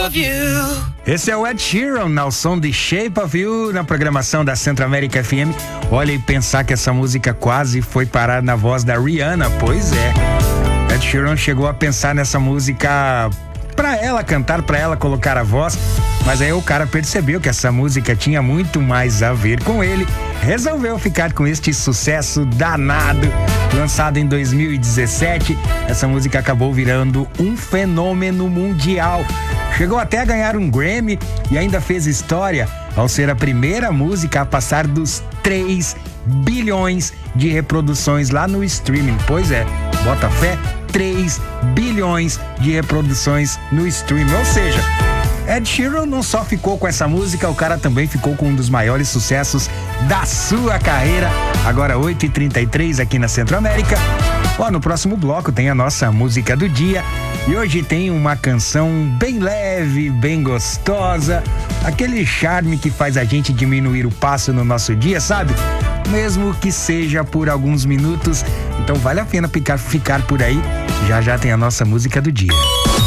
of You. Esse é o Ed Sheeran, ao som de Shape of You, na programação da Centro América FM. Olha, e pensar que essa música quase foi parar na voz da Rihanna, pois é. Ed Sheeran chegou a pensar nessa música pra ela cantar, pra ela colocar a voz, mas aí o cara percebeu que essa música tinha muito mais a ver com ele, resolveu ficar com este sucesso danado. Lançado em 2017, essa música acabou virando um fenômeno mundial. Chegou até a ganhar um Grammy e ainda fez história ao ser a primeira música a passar dos 3 bilhões de reproduções lá no streaming. Pois é, bota fé, 3 bilhões de reproduções no streaming. Ou seja, Ed Sheeran não só ficou com essa música, o cara também ficou com um dos maiores sucessos da sua carreira. Agora 8h33 aqui na Centro América. Ó, no próximo bloco tem a nossa música do dia. E hoje tem uma canção bem leve, bem gostosa. Aquele charme que faz a gente diminuir o passo no nosso dia, sabe? Mesmo que seja por alguns minutos. Então vale a pena ficar por aí. Já já tem a nossa música do dia.